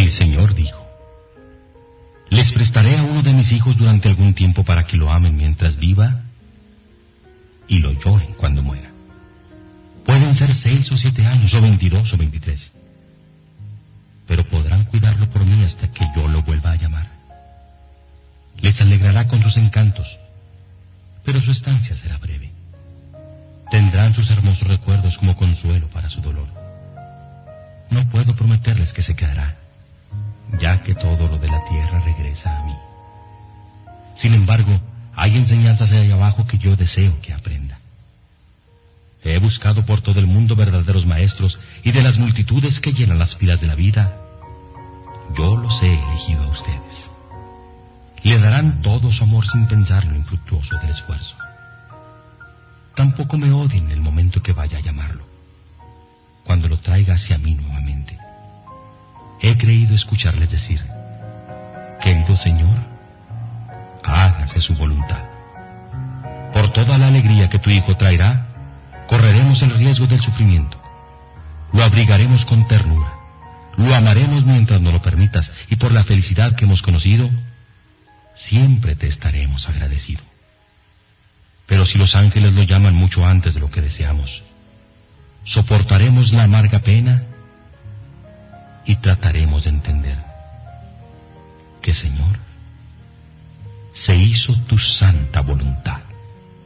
El Señor dijo: les prestaré a uno de mis hijos durante algún tiempo para que lo amen mientras viva y lo lloren cuando muera. Pueden ser 6 o 7 años, o 22 o 23. Pero podrán cuidarlo por mí hasta que yo lo vuelva a llamar. Les alegrará con sus encantos, pero su estancia será breve. Tendrán sus hermosos recuerdos como consuelo para su dolor. No puedo prometerles que se quedará, ya que todo lo de la tierra regresa a mí. Sin embargo, hay enseñanzas allá abajo que yo deseo que aprenda. He buscado por todo el mundo verdaderos maestros, y de las multitudes que llenan las filas de la vida, yo los he elegido a ustedes. Le darán todo su amor sin pensar lo infructuoso del esfuerzo. Tampoco me odien en el momento que vaya a llamarlo, cuando lo traiga hacia mí nuevamente. He creído escucharles decir: querido Señor, hágase su voluntad. Por toda la alegría que tu Hijo traerá, correremos el riesgo del sufrimiento. Lo abrigaremos con ternura, lo amaremos mientras nos lo permitas, y por la felicidad que hemos conocido, siempre te estaremos agradecido. Pero si los ángeles lo llaman mucho antes de lo que deseamos, soportaremos la amarga pena y trataremos de entender que, Señor, se hizo tu santa voluntad.